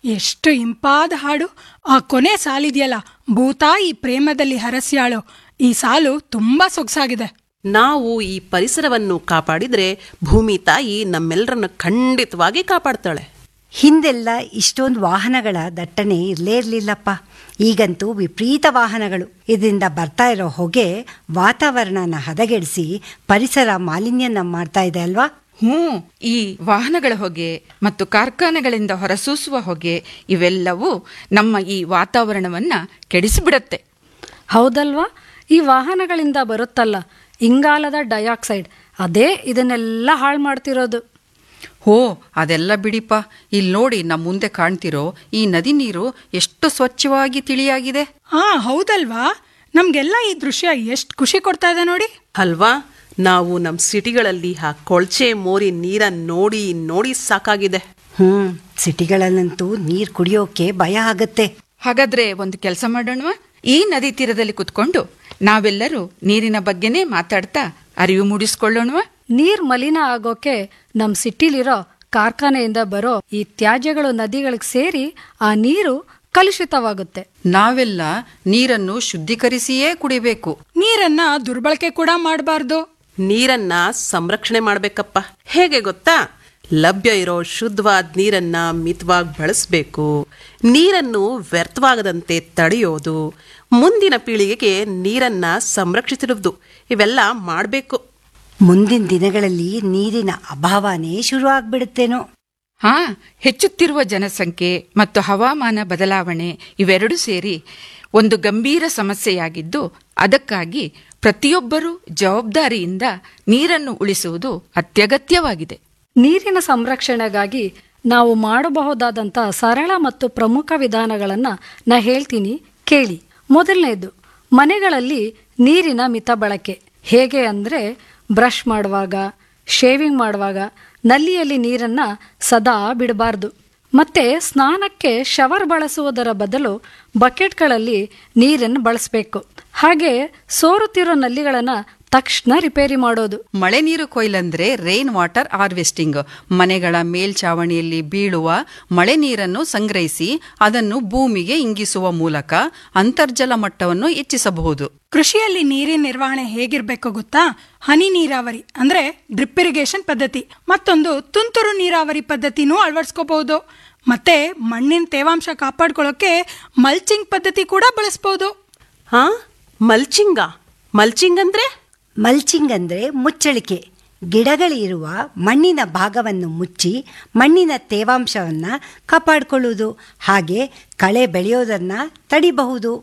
ಎಷ್ಟು ಇಂಪಾದ ಹಾಡು. ಆ ಕೊನೆ ಸಾಲಿದೆಯಲ್ಲ, ಭೂತಾಯಿ ಪ್ರೇಮದಲ್ಲಿ ಹರಸ್ಯಾಳೋ, ಈ ಸಾಲು ತುಂಬಾ ಸೊಗಸಾಗಿದೆ. ನಾವು ಈ ಪರಿಸರವನ್ನು ಕಾಪಾಡಿದ್ರೆ ಭೂಮಿ ತಾಯಿ ನಮ್ಮೆಲ್ಲರನ್ನು ಖಂಡಿತವಾಗಿ ಕಾಪಾಡ್ತಾಳೆ. ಹಿಂದೆಲ್ಲ ಇಷ್ಟೊಂದು ವಾಹನಗಳ ದಟ್ಟಣೆ ಇರಲೇ ಇರಲಿಲ್ಲಪ್ಪ. ಈಗಂತೂ ವಿಪರೀತ ವಾಹನಗಳು. ಇದರಿಂದ ಬರ್ತಾ ಇರೋ ಹೊಗೆ ವಾತಾವರಣನ ಹದಗೆಡಿಸಿ ಪರಿಸರ ಮಾಲಿನ್ಯನ ಮಾಡ್ತಾ ಇದೆ ಅಲ್ವಾ? ಈ ವಾಹನಗಳ ಹೊಗೆ ಮತ್ತು ಕಾರ್ಖಾನೆಗಳಿಂದ ಹೊರಸೂಸುವ ಹೊಗೆ ಇವೆಲ್ಲವೂ ನಮ್ಮ ಈ ವಾತಾವರಣವನ್ನ ಕೆಡಿಸಿಬಿಡತ್ತೆ. ಹೌದಲ್ವಾ? ಈ ವಾಹನಗಳಿಂದ ಬರುತ್ತಲ್ಲ ಇಂಗಾಲದ ಡೈಆಕ್ಸೈಡ್, ಅದೇ ಇದನ್ನೆಲ್ಲ ಹಾಳು ಮಾಡ್ತಿರೋದು. ಅದೆಲ್ಲ ಬಿಡಿಪ. ಇಲ್ಲಿ ನೋಡಿ, ನಮ್ಮ ಮುಂದೆ ಕಾಣ್ತಿರೋ ಈ ನದಿ ನೀರು ಎಷ್ಟು ಸ್ವಚ್ಛವಾಗಿ ತಿಳಿಯಾಗಿದೆ. ಹೌದಲ್ವಾ? ನಮ್ಗೆಲ್ಲ ಈ ದೃಶ್ಯ ಎಷ್ಟು ಖುಷಿ ಕೊಡ್ತಾ ಇದೆ ನೋಡಿ ಅಲ್ವಾ? ನಾವು ನಮ್ಮ ಸಿಟಿಗಳಲ್ಲಿ ಆ ಕೊಳಚೆ ಮೋರಿ ನೀರನ್ನು ನೋಡಿ ನೋಡಿ ಸಾಕಾಗಿದೆ. ಸಿಟಿಗಳಲ್ಲಂತೂ ನೀರು ಕುಡಿಯೋಕೆ ಭಯ ಆಗತ್ತೆ. ಹಾಗಾದ್ರೆ ಒಂದು ಕೆಲಸ ಮಾಡೋಣವಾ? ಈ ನದಿ ತೀರದಲ್ಲಿ ಕುತ್ಕೊಂಡು ನಾವೆಲ್ಲರೂ ನೀರಿನ ಬಗ್ಗೆನೇ ಮಾತಾಡ್ತಾ ಅರಿವು ಮೂಡಿಸ್ಕೊಳ್ಳೋಣವಾ? ನೀರ್ ಮಲಿನ ಆಗೋಕೆ ನಮ್ ಸಿಟಿಲಿರೋ ಕಾರ್ಖಾನೆಯಿಂದ ಬರೋ ಈ ತ್ಯಾಜ್ಯಗಳು ನದಿಗಳಿಗೆ ಸೇರಿ ಆ ನೀರು ಕಲುಷಿತವಾಗುತ್ತೆ. ನಾವೆಲ್ಲ ನೀರನ್ನು ಶುದ್ಧೀಕರಿಸಿಯೇ ಕುಡಿಬೇಕು. ನೀರನ್ನ ದುರ್ಬಳಕೆ ಕೂಡ ಮಾಡಬಾರ್ದು. ನೀರನ್ನ ಸಂರಕ್ಷಣೆ ಮಾಡ್ಬೇಕಪ್ಪ. ಹೇಗೆ ಗೊತ್ತಾ? ಲಭ್ಯ ಇರೋ ಶುದ್ಧವಾದ ನೀರನ್ನ ಮಿತವಾಗಿ ಬಳಸಬೇಕು. ನೀರನ್ನು ವ್ಯರ್ಥವಾಗದಂತೆ ತಡೆಯೋದು, ಮುಂದಿನ ಪೀಳಿಗೆಗೆ ನೀರನ್ನ ಸಂರಕ್ಷಿಸಿರುವುದು, ಇವೆಲ್ಲ ಮಾಡಬೇಕು. ಮುಂದಿನ ದಿನಗಳಲ್ಲಿ ನೀರಿನ ಅಭಾವನೇ ಶುರು ಆಗ್ಬಿಡುತ್ತೇನೋ. ಹೆಚ್ಚುತ್ತಿರುವ ಜನಸಂಖ್ಯೆ ಮತ್ತು ಹವಾಮಾನ ಬದಲಾವಣೆ ಇವೆರಡೂ ಸೇರಿ ಒಂದು ಗಂಭೀರ ಸಮಸ್ಯೆಯಾಗಿದ್ದು, ಅದಕ್ಕಾಗಿ ಪ್ರತಿಯೊಬ್ಬರೂ ಜವಾಬ್ದಾರಿಯಿಂದ ನೀರನ್ನು ಉಳಿಸುವುದು ಅತ್ಯಗತ್ಯವಾಗಿದೆ. ನೀರಿನ ಸಂರಕ್ಷಣೆಗಾಗಿ ನಾವು ಮಾಡಬಹುದಾದಂಥ ಸರಳ ಮತ್ತು ಪ್ರಮುಖ ವಿಧಾನಗಳನ್ನು ನಾ ಹೇಳ್ತೀನಿ, ಕೇಳಿ. ಮೊದಲನೇದು, ಮನೆಗಳಲ್ಲಿ ನೀರಿನ ಮಿತ ಬಳಕೆ. ಹೇಗೆ ಅಂದರೆ, ಬ್ರಷ್ ಮಾಡುವಾಗ, ಶೇವಿಂಗ್ ಮಾಡುವಾಗ ನಲ್ಲಿಯಲ್ಲಿ ನೀರನ್ನು ಸದಾ ಬಿಡಬಾರ್ದು. ಮತ್ತೆ ಸ್ನಾನಕ್ಕೆ ಶವರ್ ಬಳಸುವುದರ ಬದಲು ಬಕೆಟ್ಗಳಲ್ಲಿ ನೀರನ್ನು ಬಳಸಬೇಕು. ಹಾಗೆ ಸೋರುತ್ತಿರೋ ನಲ್ಲಿಗಳನ್ನು ತಕ್ಷಣ ರಿಪೇರಿ ಮಾಡೋದು. ಮಳೆ ನೀರು ಕೊಯ್ಲಂದ್ರೆ ರೈನ್ ವಾಟರ್ ಹಾರ್ವೆಸ್ಟಿಂಗ್. ಮನೆಗಳ ಮೇಲ್ಛಾವಣಿಯಲ್ಲಿ ಬೀಳುವ ಮಳೆ ನೀರನ್ನು ಸಂಗ್ರಹಿಸಿ ಅದನ್ನು ಭೂಮಿಗೆ ಇಂಗಿಸುವ ಮೂಲಕ ಅಂತರ್ಜಲ ಮಟ್ಟವನ್ನು ಹೆಚ್ಚಿಸಬಹುದು. ಕೃಷಿಯಲ್ಲಿ ನೀರಿನ ನಿರ್ವಹಣೆ ಹೇಗಿರ್ಬೇಕು ಗೊತ್ತಾ? ಹನಿ ನೀರಾವರಿ ಅಂದ್ರೆ ಡ್ರಿಪ್ ಇರಿಗೇಷನ್ ಪದ್ಧತಿ, ಮತ್ತೊಂದು ತುಂತುರು ನೀರಾವರಿ ಪದ್ಧತಿನೂ ಅಳವಡಿಸ್ಕೋಬಹುದು. ಮತ್ತೆ ಮಣ್ಣಿನ ತೇವಾಂಶ ಕಾಪಾಡ್ಕೊಳ್ಳೋಕೆ ಮಲ್ಚಿಂಗ್ ಪದ್ಧತಿ ಕೂಡ ಬಳಸಬಹುದು. ಮಲ್ಚಿಂಗ್ ಅಂದ್ರೆ ಮಲ್ಚಿಂಗ್ ಅಂದರೆ ಮುಚ್ಚಳಿಕೆ. ಗಿಡಗಳಿರುವ ಮಣ್ಣಿನ ಭಾಗವನ್ನು ಮುಚ್ಚಿ ಮಣ್ಣಿನ ತೇವಾಂಶವನ್ನು ಕಾಪಾಡಿಕೊಳ್ಳುವುದು. ಹಾಗೆ ಕಳೆ ಬೆಳೆಯೋದನ್ನು ತಡಿಬಹುದು.